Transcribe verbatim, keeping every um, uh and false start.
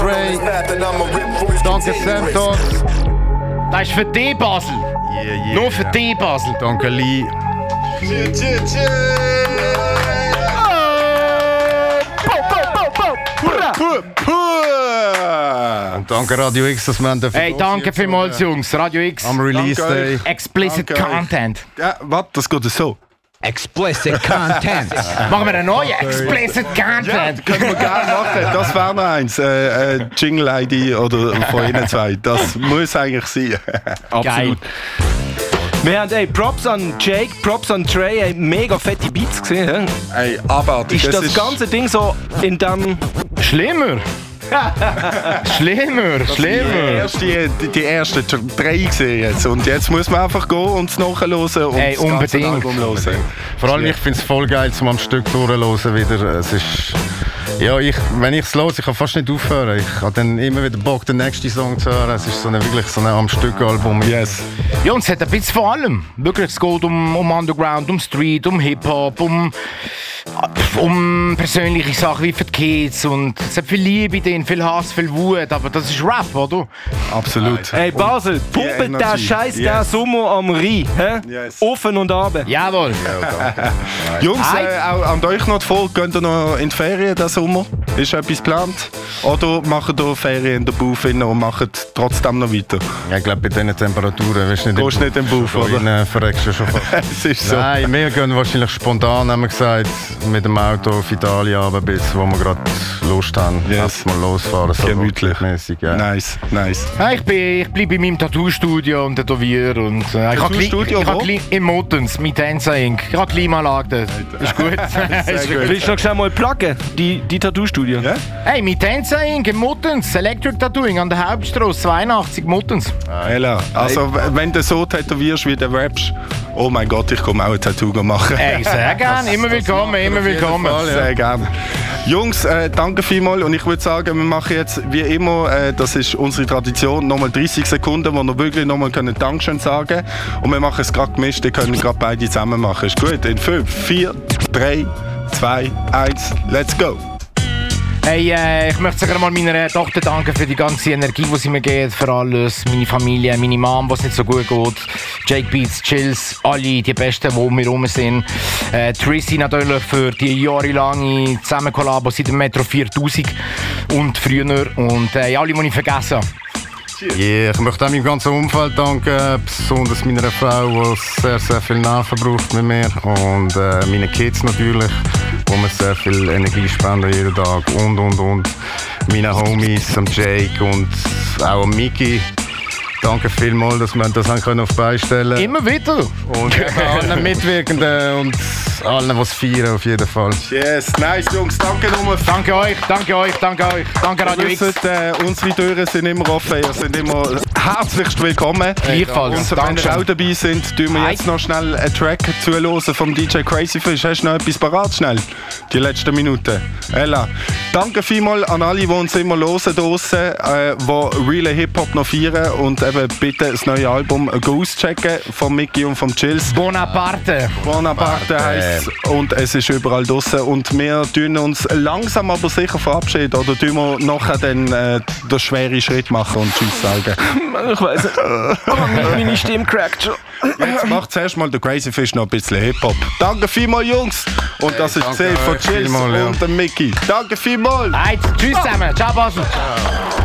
Ray. Danke Sam Todd. Das ist für dich, Basel. Yeah, yeah. Nur für dich, Basel. Danke Lee. Tschö, tschö, tschö. Und danke Radio X, dass wir dürfen. Hey, danke vielmals, Jungs. Radio X. Am Release Danke Day. euch. Explicit Danke euch. Content. Ja, was? Das geht so. Explicit Content. Machen wir einen neuen Explicit Ja, Content. können wir gerne machen. Das wäre noch eins. Äh, äh, Jingle-I D oder von Ihnen zwei. Das muss eigentlich sein. Geil. Wir haben ey, Props an Jake, Props an Trey, ey, mega fette Beats gesehen. Ey, abartig. Ist das ganze Ding so in dem... Schlimmer. Schlimmer, Die, schlimmer. erste, die, die ersten drei gesehen jetzt. Und jetzt muss man einfach gehen und es nachhören und Ey, das ganze unbedingt. Album hören. Vor allem, ich finde es voll geil, zum am Stück durchzuhören wieder. Es ist... Ja, ich, wenn ich es höre, ich kann fast nicht aufhören. Ich habe dann immer wieder Bock, den nächsten Song zu hören. Es ist so eine, wirklich so ein am Stück Album. Yes. Ja, und es hat ein bisschen von allem. Wirklich, es geht um, um Underground, um Street, um Hip-Hop, um, um persönliche Sachen wie für die Kids. Und es hat viel Liebe drin, viel Hass, viel Wut. Aber das ist Rap, oder? Absolut. Ey, Basel, pumpet den Energie. Scheiß Yes. der Sommer am Rhein. Hä? Yes. Offen und runter. Jawohl. Jungs, Hi. äh, auch an euch noch die Frage, geht ihr noch in die Ferien diesen Sommer? Ist etwas geplant? Oder macht ihr Ferien in der Bauch und macht trotzdem noch weiter? Ja, ich glaube, bei diesen Temperaturen wirst du nicht Gehst nicht im Buff, oder? Dann verreckst du schon fast. Es ist so. Nein, wir gehen wahrscheinlich spontan, haben wir gesagt, mit dem Auto auf Italien runter, bis wo wir gerade Lust haben, Yes. yes. mal losfahren. So Gemütlich. mäßig, ja. Nice, nice. Ja, ich, bin, ich bleibe in meinem Tattoo-Studio und tätowiere. Und, äh, ich habe Tattoo-Studio, ich, ich, wo? ich, ich, im Motens, mit Tensa Ink. Ich habe Klimaanlage dort. Ist gut. Ist gut. Willst du noch schnell mal pluggen, die, die Tattoo-Studio? Ja? Hey, mit Tensa Ink im Motens. Electric Tattooing an der Hauptstraße zweiundachtzig Motens. Ella, also w- wenn du so tätowierst wie du rappst, oh mein Gott, ich komme auch ein Tattoo machen. Hey, sehr gern. Immer willkommen, immer willkommen. Sehr gerne. Jungs, äh, danke vielmals und ich würde sagen, wir machen jetzt wie immer, äh, das ist unsere Tradition, nochmal dreißig Sekunden, wo wir wirklich nochmal können Dankeschön sagen und wir machen es gerade gemischt, die können gerade beide zusammen machen. Ist gut? In fünf, vier, drei, zwei, eins, let's go! Hey, äh, ich möchte sogar mal meiner Tochter danken für die ganze Energie, die sie mir gibt, für alles. Meine Familie, meine Mom, was nicht so gut geht. Jake Beats, Chills, alle die Besten, die um mich herum sind. Äh, Tracy natürlich für die jahrelange Zusammenkollabo seit dem Metro viertausend und früher. Und äh, alle, die ich vergessen habe. Yeah, ich möchte auch meinem ganzen Umfeld danken, besonders meiner Frau, die sehr, sehr viel Nerven braucht mit mir und äh, meinen Kids natürlich, wo mir sehr viel Energie spenden jeden Tag und und und meinen Homies, am Jake und auch am Miki. Danke vielmals, dass wir das haben können auf die Beine stellen. Immer wieder. Und eben allen Mitwirkenden und allen, die es feiern, auf jeden Fall. Yes, nice Jungs, danke nochmal. Danke euch, danke euch, danke euch. Danke Radio Ihr X. wisst, äh, unsere Türen sind immer offen, ihr seid immer herzlichst willkommen. Gleichfalls. Und wenn ihr auch dabei sind, tun wir jetzt noch schnell einen Track zuhören vom D J Crazy Fish. Hast du noch etwas parat schnell? Die letzten Minuten. Ella, danke vielmals an alle, die uns immer hören draussen, äh, die reale Hip-Hop noch feiern und eben bitte das neue Album Ghost checken von Mickey und vom Chills. Bonaparte. Bonaparte heisst und es ist überall draussen und wir tun uns langsam aber sicher verabschieden oder tun wir nachher dann äh, den schweren Schritt machen und Tschüss sagen. Ich weiss nicht. Oh, meine Stimme crackt schon. Jetzt macht zuerst mal der Crazy Fish noch ein bisschen Hip-Hop. Danke vielmals Jungs und das ist danke zehn von euch Chills vielmals, ja. und der Mickey. Danke vielmals! Hey, tschüss zusammen. Ciao, Basel. Ciao.